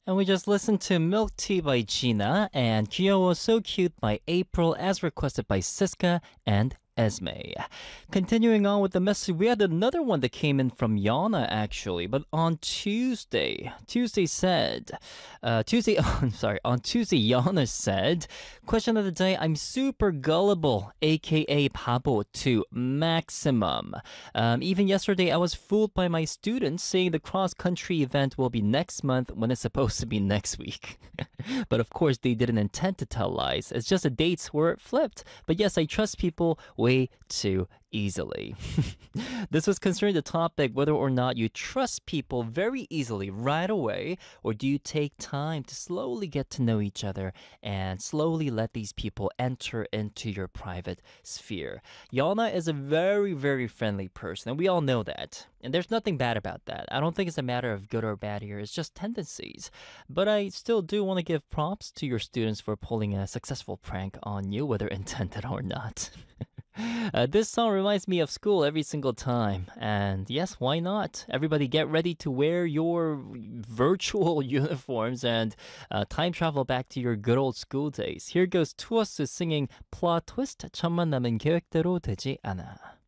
And we just listened to Milk Tea by Gina and Kyowo So Cute by April as requested by Siska and Esme. Continuing on with the message, we had another one that came in from Yana actually, but on Tuesday said, I'm sorry, on Tuesday, Yana said, question of the day, I'm super gullible, aka Pabo to maximum. Even yesterday, I was fooled by my students saying the cross country event will be next month when it's supposed to be next week. But of course, they didn't intend to tell lies. It's just the dates were flipped. But yes, I trust people way too easily. This was concerning the topic whether or not you trust people very easily right away, or do you take time to slowly get to know each other and slowly let these people enter into your private sphere. Yana is a very, very friendly person, and we all know that. And there's nothing bad about that. I don't think it's a matter of good or bad here, it's just tendencies. But I still do want to give props to your students for pulling a successful prank on you, whether intended or not. This song reminds me of school every single time. And yes, why not? Everybody get ready to wear your virtual uniforms and time travel back to your good old school days. Here goes Tuosu singing Plot Twist, 천만 남은 계획대로 되지 않아.